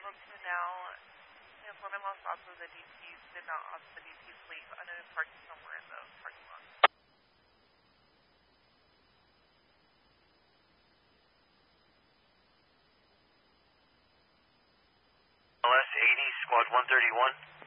able to now inform my lost also the DPs did not also the DPs leave unknown parking somewhere in the parking lot. LS 80, squad 131.